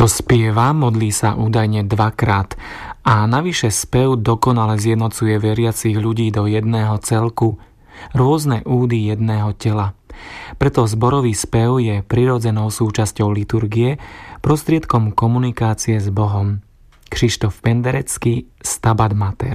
Kto spieva, modlí sa údajne dvakrát a navyše spev dokonale zjednocuje veriacich ľudí do jedného celku, rôzne údy jedného tela. Preto zborový spev je prirodzenou súčasťou liturgie, prostriedkom komunikácie s Bohom. Krištof Penderecký, Stabat Mater.